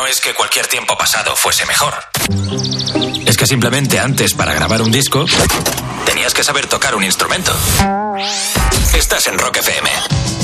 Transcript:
no es que cualquier tiempo pasado fuese mejor. Es que simplemente antes, para grabar un disco, tenías que saber tocar un instrumento. Estás en Rock FM.